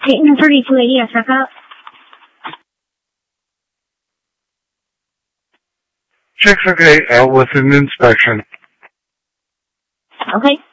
Dayton 3280, I check out. Checks okay, out with an inspection. Okay.